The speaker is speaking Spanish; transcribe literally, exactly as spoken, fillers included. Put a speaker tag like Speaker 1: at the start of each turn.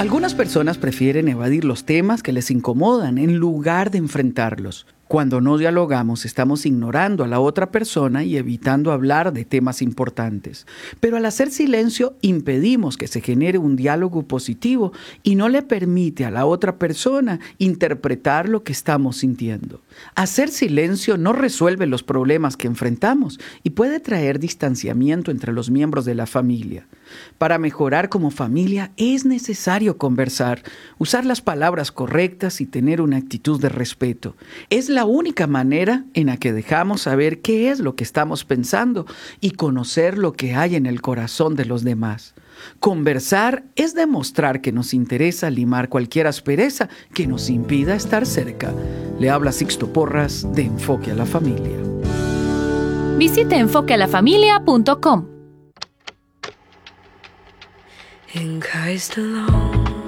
Speaker 1: Algunas personas prefieren evadir los temas que les incomodan en lugar de enfrentarlos. Cuando no dialogamos, estamos ignorando a la otra persona y evitando hablar de temas importantes. Pero al hacer silencio, impedimos que se genere un diálogo positivo y no le permite a la otra persona interpretar lo que estamos sintiendo. Hacer silencio no resuelve los problemas que enfrentamos y puede traer distanciamiento entre los miembros de la familia. Para mejorar como familia es necesario conversar, usar las palabras correctas y tener una actitud de respeto. Es la única manera en la que dejamos saber qué es lo que estamos pensando y conocer lo que hay en el corazón de los demás. Conversar es demostrar que nos interesa limar cualquier aspereza que nos impida estar cerca. Le habla Sixto Porras de Enfoque a la Familia.
Speaker 2: Visite enfoque a la familia punto com.
Speaker 3: In Christ alone.